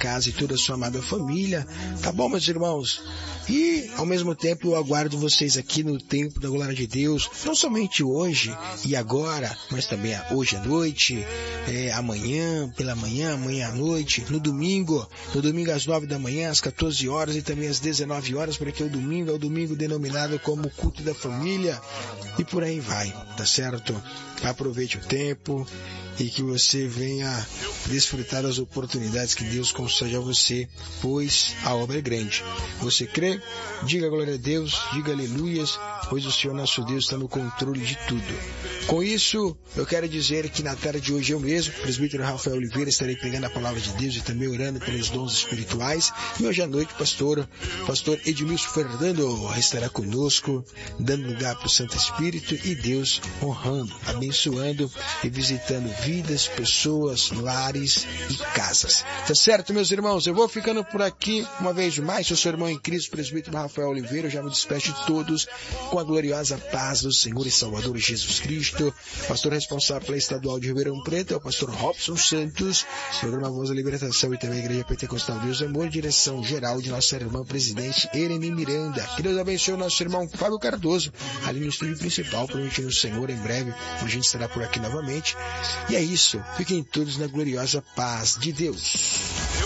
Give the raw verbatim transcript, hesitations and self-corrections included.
casa e toda a sua amada família. Tá bom, meus irmãos? E, ao mesmo tempo, eu aguardo vocês aqui no Templo da Glória de Deus, não somente hoje e agora, mas também hoje à noite, é, amanhã, pela manhã, amanhã à noite, no domingo, no domingo às nove da manhã, às quatorze horas e também às dezenove horas, porque o domingo é o domingo denominado como culto da família e por aí vai, tá certo? Aproveite o tempo e que você venha desfrutar das oportunidades que Deus concede a você, pois a obra é grande. Você crê? Diga glória a Deus, diga aleluias, pois o Senhor nosso Deus está no controle de tudo. Com isso, eu quero dizer que na tarde de hoje eu mesmo, presbítero Rafael Oliveira, estarei pregando a palavra de Deus e também orando pelos dons espirituais. E hoje à noite, pastor, pastor Edmilson Fernando estará conosco, dando lugar para o Santo Espírito e Deus honrando, abençoando e visitando vidas, pessoas, lares e casas. Tá certo, meus irmãos? Eu vou ficando por aqui uma vez mais. Eu sou seu irmão em Cristo, presbítero Rafael Oliveira. Eu já me despeço de todos com a gloriosa paz do Senhor e Salvador Jesus Cristo. Pastor responsável pela estadual de Ribeirão Preto é o pastor Robson Santos, programa Voz da Libertação e também a Igreja Pentecostal Deus e Amor, direção geral de nossa irmã presidente Ereni Miranda. Que Deus abençoe o nosso irmão Fábio Cardoso, ali no estúdio principal, permitindo o Senhor em breve, a gente estará por aqui novamente. E é isso, fiquem todos na gloriosa paz de Deus.